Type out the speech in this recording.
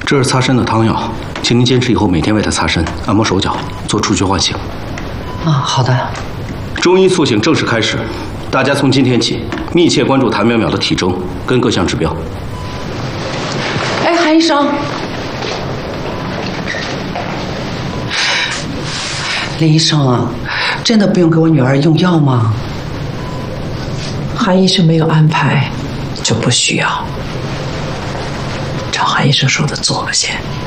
这是擦身的汤药，请您坚持以后每天为她擦身、按摩手脚，做出血唤醒。 啊，好的。 中医塑形正式开始，大家从今天起密切关注谭淼淼的体征跟各项指标。 哎，韩医生，林医生啊，真的不用给我女儿用药吗？ 韩医生没有安排，就不需要。照韩医生说的做了先。